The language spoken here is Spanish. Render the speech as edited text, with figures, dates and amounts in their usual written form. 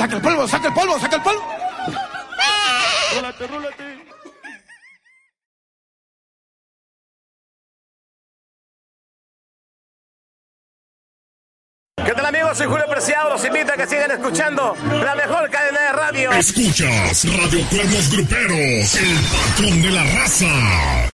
Saca el polvo, saca el polvo, saca el polvo. Rólate, rólate. ¿Qué tal, amigos? Soy Julio Preciado. Los invito a que sigan escuchando la mejor cadena de radio. Escuchas Radio Cuernos Gruperos, el patrón de la raza.